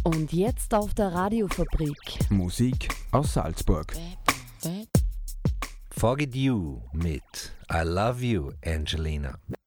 Und jetzt auf der Radiofabrik. Musik aus Salzburg. Foggy Dew mit I Love You, Angelina.